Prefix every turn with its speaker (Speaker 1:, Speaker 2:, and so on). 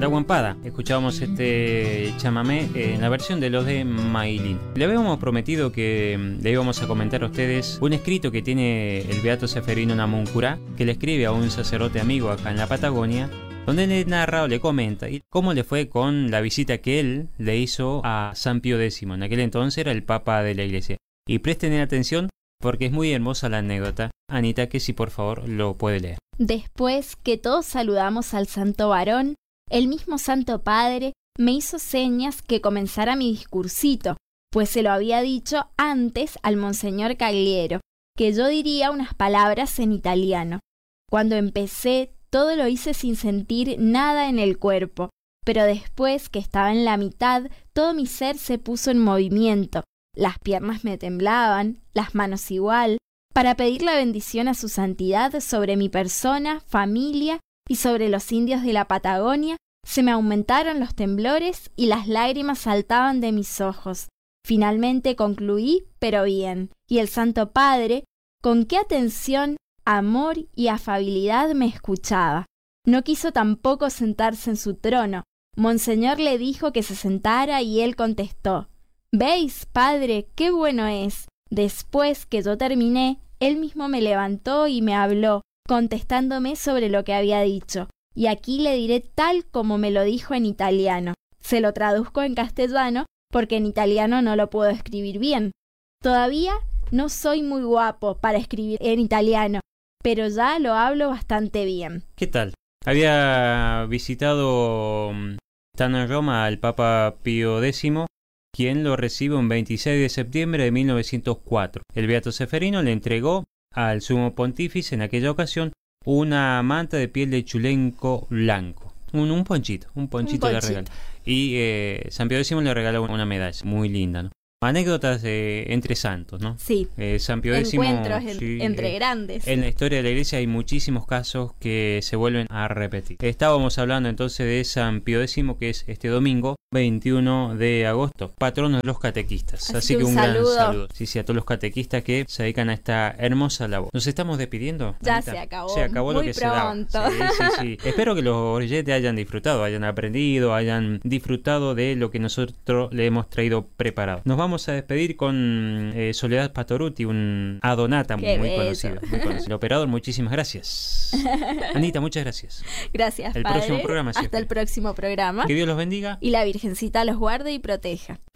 Speaker 1: Atahualpada. Escuchábamos este chamamé en la versión de los de Maylin. Le habíamos prometido que le íbamos a comentar a ustedes un escrito que tiene el beato Seferino Namuncurá, que le escribe a un sacerdote amigo acá en la Patagonia, donde le narra o le comenta cómo le fue con la visita que él le hizo a San Pío X. En aquel entonces era el Papa de la Iglesia. Y presten atención porque es muy hermosa la anécdota. Anita, que si por favor lo puede leer.
Speaker 2: Después que todos saludamos al santo varón, el mismo Santo Padre me hizo señas que comenzara mi discursito, pues se lo había dicho antes al Monseñor Cagliero, que yo diría unas palabras en italiano. Cuando empecé, todo lo hice sin sentir nada en el cuerpo, pero después que estaba en la mitad, todo mi ser se puso en movimiento. Las piernas me temblaban, las manos igual, para pedir la bendición a su santidad sobre mi persona, familia y sobre los indios de la Patagonia. Se me aumentaron los temblores y las lágrimas saltaban de mis ojos. Finalmente concluí, pero bien, y el Santo Padre, con qué atención, amor y afabilidad me escuchaba. No quiso tampoco sentarse en su trono. Monseñor le dijo que se sentara y él contestó: «¿Veis, padre, qué bueno es?» Después que yo terminé, él mismo me levantó y me habló, contestándome sobre lo que había dicho. Y aquí le diré tal como me lo dijo en italiano. Se lo traduzco en castellano porque en italiano no lo puedo escribir bien. Todavía no soy muy guapo para escribir en italiano, pero ya lo hablo bastante bien.
Speaker 1: ¿Qué tal? Había visitado, estando en Roma, al Papa Pío X, quien lo recibe un 26 de septiembre de 1904. El beato Seferino le entregó al sumo pontífice en aquella ocasión una manta de piel de chulenco blanco. Un ponchito le regaló. Y San Pío X le regaló una medalla muy linda, ¿no? Anécdotas entre santos, ¿no?
Speaker 2: Sí.
Speaker 1: San Pío X,
Speaker 2: encuentros entre grandes.
Speaker 1: En la historia de la Iglesia hay muchísimos casos que se vuelven a repetir. Estábamos hablando entonces de San Pío X, que es este domingo 21 de agosto, patrono de los catequistas. Así que un gran saludo. Sí, a todos los catequistas que se dedican a esta hermosa labor. Nos estamos despidiendo.
Speaker 2: Ya
Speaker 1: Anita.
Speaker 2: se acabó.
Speaker 1: Se acabó
Speaker 2: muy
Speaker 1: lo que
Speaker 2: pronto.
Speaker 1: se daba. Sí. Espero que los oyentes hayan disfrutado, hayan aprendido, hayan disfrutado de lo que nosotros le hemos traído preparado. Nos vamos a despedir con Soledad Pastorutti, un adonata muy conocido. El operador, muchísimas gracias. Anita, muchas gracias.
Speaker 2: Gracias,
Speaker 1: el
Speaker 2: padre.
Speaker 1: Próximo programa,
Speaker 2: Hasta el próximo programa.
Speaker 1: Que Dios los bendiga.
Speaker 2: Y la Virgencita los guarde y proteja.